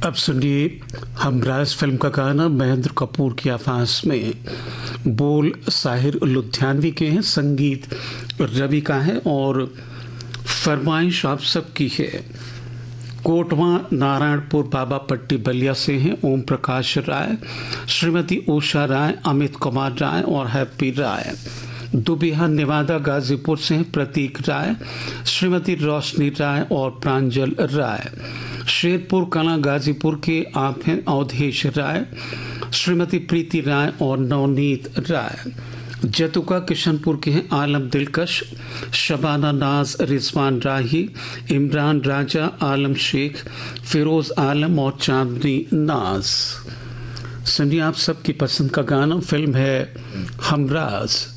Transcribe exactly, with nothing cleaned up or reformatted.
अब सुनिए हमराज फिल्म का गाना महेंद्र कपूर की आवाज में। बोल साहिर लुधियानवी के हैं, संगीत रवि का है और फरमाइश आप सबकी है। कोटवा नारायणपुर बाबा पट्टी बलिया से हैं ओम प्रकाश राय, श्रीमती उषा राय, अमित कुमार राय और हैप्पी राय। दुबिहा नेवादा गाजीपुर से हैं प्रतीक राय, श्रीमती रोशनी राय और प्रांजल राय। शेरपुर कला गाजीपुर के आप हैं अवधेश राय, श्रीमती प्रीति राय और नवनीत राय। जतुका किशनपुर के हैं आलम दिलकश, शबाना नाज, रिजवान राही, इमरान राजा, आलम शेख, फिरोज आलम और चांदनी नाज। सुनिए आप सबकी पसंद का गाना, फिल्म है हमराज।